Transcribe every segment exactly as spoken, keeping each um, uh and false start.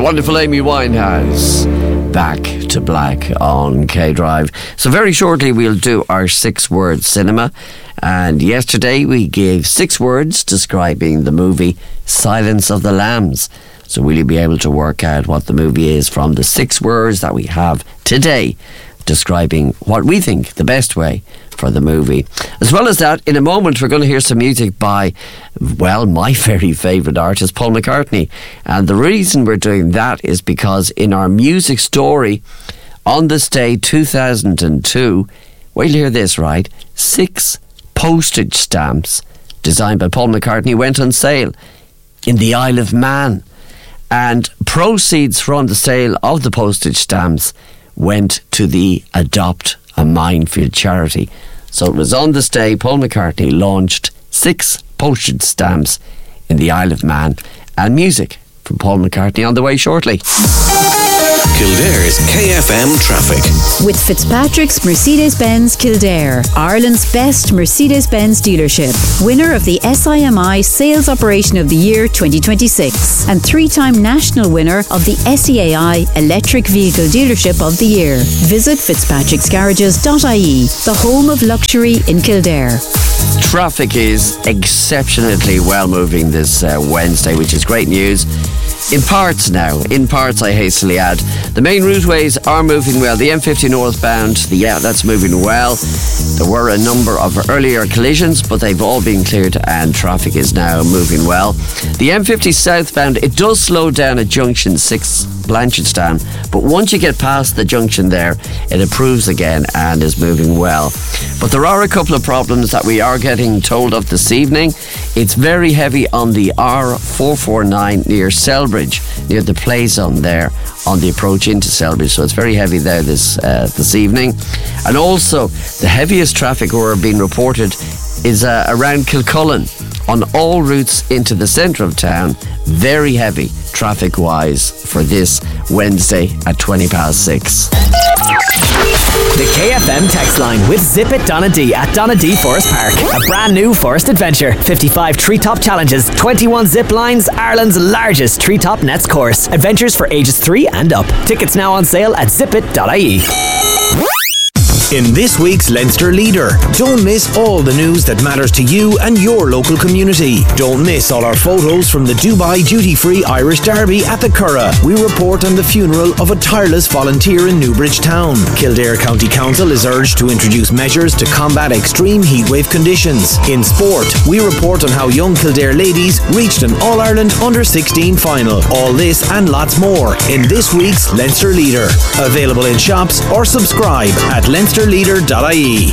wonderful Amy Winehouse. Back to Black on K-Drive. So very shortly we'll do our six-word cinema. And yesterday we gave six words describing the movie Silence of the Lambs. So will you be able to work out what the movie is from the six words that we have today, describing what we think the best way for the movie? As well as that, in a moment we're going to hear some music by, well, my very favourite artist, Paul McCartney. And the reason we're doing that is because in our music story on this day two thousand two, well, you'll hear this, right? Six postage stamps designed by Paul McCartney went on sale in the Isle of Man. And proceeds from the sale of the postage stamps went to the Adopt a Minefield charity. So it was on this day Paul McCartney launched six postage stamps in the Isle of Man. And music from Paul McCartney on the way shortly. Kildare's K F M traffic. With Fitzpatrick's Mercedes-Benz Kildare, Ireland's best Mercedes-Benz dealership, winner of the S I M I Sales Operation of the Year twenty twenty-six, and three-time national winner of the S E A I Electric Vehicle Dealership of the Year. Visit fitzpatricks garages dot I E, the home of luxury in Kildare. Traffic is exceptionally well moving this uh, Wednesday, which is great news. In parts now, in parts I hastily add. The main routeways are moving well. The M fifty northbound, the, yeah, that's moving well. There were a number of earlier collisions, but they've all been cleared and traffic is now moving well. The M fifty southbound, it does slow down at junction six Blanchardstown, but once you get past the junction there, it improves again and is moving well. But there are a couple of problems that we are getting told of this evening. It's very heavy on the R four forty-nine near Selbridge, near the play zone there on the approach into Selbridge. So it's very heavy there this uh, this evening. And also, the heaviest traffic we're being reported is uh, around Kilcullen on all routes into the centre of town. Very heavy traffic-wise for this Wednesday at twenty past six. The K F M text line with Zip It Donadee at Donadee Forest Park. A brand new forest adventure. fifty-five treetop challenges, twenty-one zip lines, Ireland's largest treetop nets course. Adventures for ages three and up. Tickets now on sale at zip it dot I E. In this week's Leinster Leader, don't miss all the news that matters to you and your local community. Don't miss all our photos from the Dubai duty-free Irish Derby at the Curragh. We report on the funeral of a tireless volunteer in Newbridge Town. Kildare County Council is urged to introduce measures to combat extreme heatwave conditions. In sport, we report on how young Kildare ladies reached an All-Ireland under sixteen final. All this and lots more in this week's Leinster Leader. Available in shops or subscribe at leinster leader dot I E.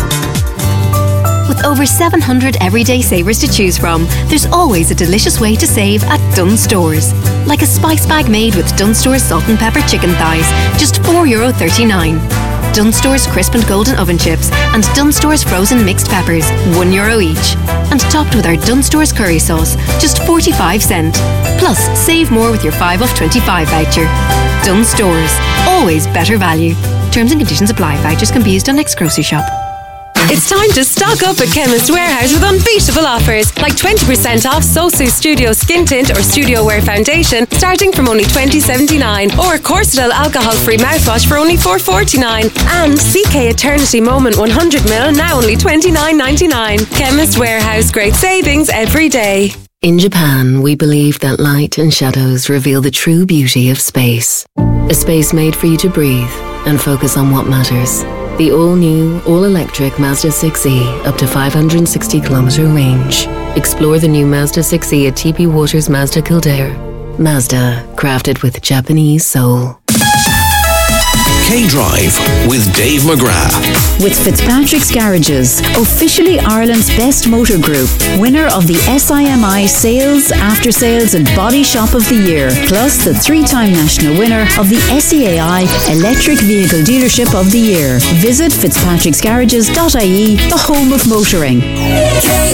With over seven hundred everyday savers to choose from, there's always a delicious way to save at Dunnes Stores. Like a spice bag made with Dunnes Stores salt and pepper chicken thighs, just four euro thirty-nine. Dunnes Stores crisp and golden oven chips and Dunnes Stores frozen mixed peppers, one euro each. And topped with our Dunnes Stores curry sauce, just forty-five cent. Plus, save more with your five off twenty-five voucher. Dunnes Stores, always better value. Terms and conditions apply. Vouchers can be used on next grocery shop. It's time to stock up at Chemist Warehouse with unbeatable offers, like twenty percent off Sosu Studio Skin Tint or Studio Wear Foundation starting from only twenty seventy-nine, or Corsidol alcohol-free mouthwash for only four forty-nine, and C K Eternity Moment one hundred milliliters now only twenty-nine ninety-nine. Chemist Warehouse, great savings every day. In Japan, we believe that light and shadows reveal the true beauty of space. A space made for you to breathe and focus on what matters. The all-new, all-electric Mazda six E, up to five hundred sixty kilometre range. Explore the new Mazda six E at T P Waters Mazda Kildare. Mazda, crafted with Japanese soul. K-Drive with Dave McGrath. With Fitzpatrick's Garages, officially Ireland's best motor group, winner of the S I M I Sales, After Sales and Body Shop of the Year, plus the three-time national winner of the S E A I Electric Vehicle Dealership of the Year. Visit fitzpatricks garages dot I E, the home of motoring.